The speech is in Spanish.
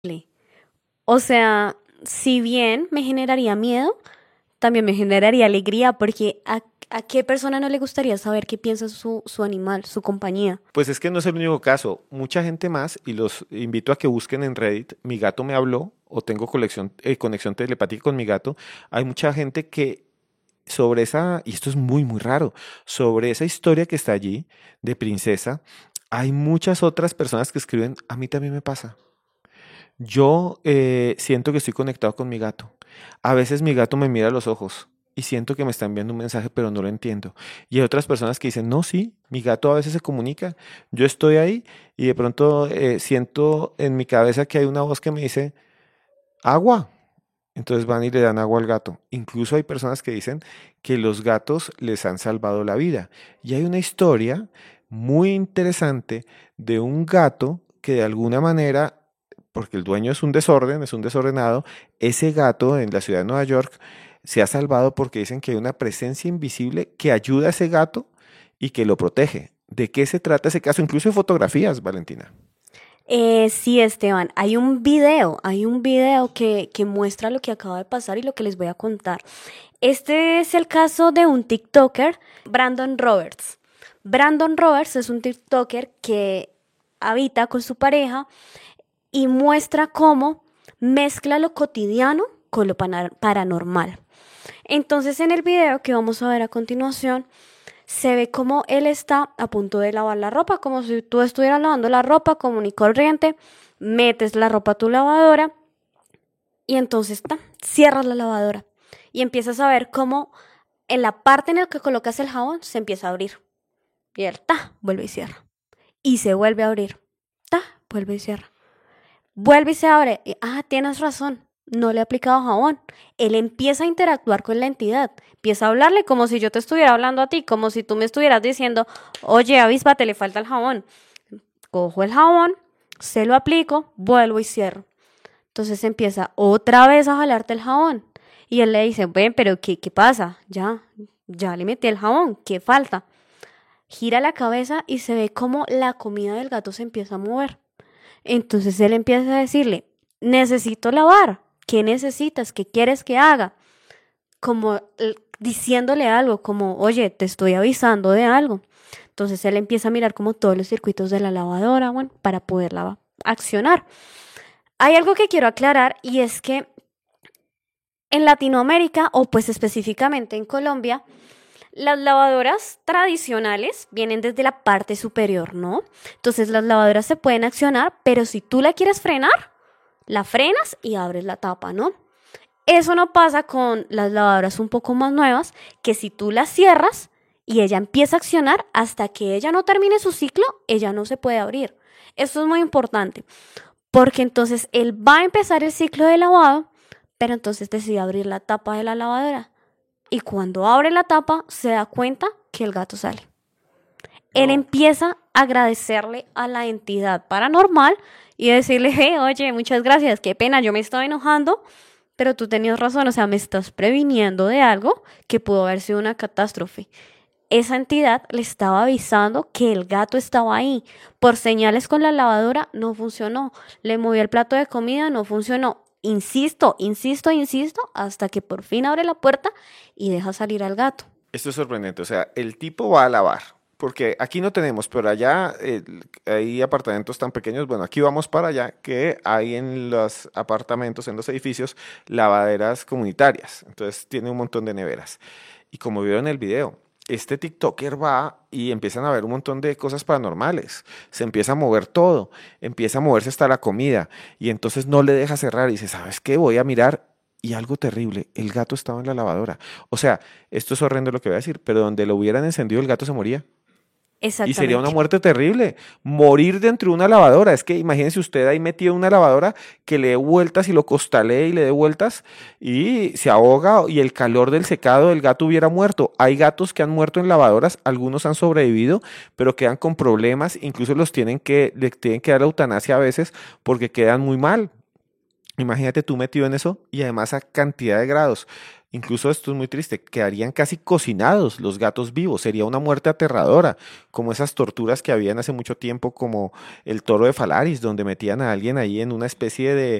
O sea, si bien me generaría miedo, también me generaría alegría porque a qué persona no le gustaría saber qué piensa su animal, su compañía. Pues es que no es el único caso. Mucha gente más, y los invito a que busquen en Reddit, mi gato me habló, o tengo conexión telepática con mi gato. Hay mucha gente que sobre esa, y esto es muy, muy raro, sobre esa historia que está allí de princesa, hay muchas otras personas que escriben, a mí también me pasa. Yo siento que estoy conectado con mi gato. A veces mi gato me mira a los ojos y siento que me está enviando un mensaje, pero no lo entiendo. Y hay otras personas que dicen, no, sí, mi gato a veces se comunica. Yo estoy ahí y de pronto siento en mi cabeza que hay una voz que me dice, agua. Entonces van y le dan agua al gato. Incluso hay personas que dicen que los gatos les han salvado la vida. Y hay una historia muy interesante de un gato que de alguna manera, porque el dueño es un desorden, es un desordenado, ese gato en la ciudad de Nueva York se ha salvado porque dicen que hay una presencia invisible que ayuda a ese gato y que lo protege. ¿De qué se trata ese caso? Incluso hay fotografías, Valentina. Sí, Esteban, hay un video que muestra lo que acaba de pasar y lo que les voy a contar. Este es el caso de un TikToker, Brandon Roberts. Brandon Roberts es un TikToker que habita con su pareja y muestra cómo mezcla lo cotidiano con lo paranormal. Entonces en el video que vamos a ver a continuación, se ve como él está a punto de lavar la ropa, como si tú estuvieras lavando la ropa común y corriente, metes la ropa a tu lavadora y entonces cierras la lavadora y empiezas a ver cómo en la parte en la que colocas el jabón se empieza a abrir. Y él vuelve y cierra. Y se vuelve a abrir. Vuelve y cierra. Vuelve y se abre. Tienes razón. No le he aplicado jabón. Él empieza a interactuar con la entidad. Empieza a hablarle como si yo te estuviera hablando a ti, como si tú me estuvieras diciendo, oye, avíspate, le falta el jabón. Cojo el jabón, se lo aplico, vuelvo y cierro. Entonces empieza otra vez a jalarte el jabón. Y él le dice, ven, pero ¿qué pasa? Ya le metí el jabón, ¿qué falta? Gira la cabeza y se ve como la comida del gato se empieza a mover. Entonces él empieza a decirle, necesito lavar, ¿qué necesitas? ¿Qué quieres que haga? Como diciéndole algo, como, oye, te estoy avisando de algo. Entonces él empieza a mirar como todos los circuitos de la lavadora, bueno, para poderla accionar. Hay algo que quiero aclarar y es que en Latinoamérica, o pues específicamente en Colombia, las lavadoras tradicionales vienen desde la parte superior, ¿no? Entonces las lavadoras se pueden accionar, pero si tú la quieres frenar, la frenas y abres la tapa, ¿no? Eso no pasa con las lavadoras un poco más nuevas, que si tú las cierras y ella empieza a accionar, hasta que ella no termine su ciclo, ella no se puede abrir. Esto es muy importante, porque entonces él va a empezar el ciclo de lavado, pero entonces decide abrir la tapa de la lavadora. Y cuando abre la tapa, se da cuenta que el gato sale. Él No. empieza a agradecerle a la entidad paranormal y decirle, hey, oye, muchas gracias, qué pena, yo me estaba enojando, pero tú tenías razón, o sea, me estás previniendo de algo que pudo haber sido una catástrofe. Esa entidad le estaba avisando que el gato estaba ahí. Por señales con la lavadora no funcionó. Le movió el plato de comida, no funcionó. Insisto, insisto, insisto, hasta que por fin abre la puerta y deja salir al gato. Esto es sorprendente, o sea, el tipo va a lavar, porque aquí no tenemos, pero allá hay apartamentos tan pequeños, bueno, aquí vamos para allá, que hay en los apartamentos, en los edificios, lavaderas comunitarias, entonces tiene un montón de neveras. Y como vieron en el video, este TikToker va y empiezan a ver un montón de cosas paranormales, se empieza a mover todo, empieza a moverse hasta la comida, y entonces no le deja cerrar y dice, ¿sabes qué? Voy a mirar. Y algo terrible, el gato estaba en la lavadora. O sea, esto es horrendo lo que voy a decir, pero donde lo hubieran encendido el gato se moría. Y sería una Exactamente. muerte terrible. Morir dentro de una lavadora. Es que imagínese usted ahí metido en una lavadora que le dé vueltas y lo costalee y le dé vueltas y se ahoga y el calor del secado del gato hubiera muerto. Hay gatos que han muerto en lavadoras, algunos han sobrevivido, pero quedan con problemas, incluso le tienen que dar eutanasia a veces porque quedan muy mal. Imagínate tú metido en eso y además a cantidad de grados. Incluso esto es muy triste, quedarían casi cocinados los gatos vivos, sería una muerte aterradora, como esas torturas que habían hace mucho tiempo, como el toro de Falaris, donde metían a alguien ahí en una especie